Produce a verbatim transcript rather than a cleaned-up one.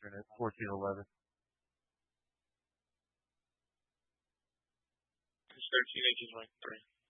Eastern at fourteen eleven. It's thirteen inches like three.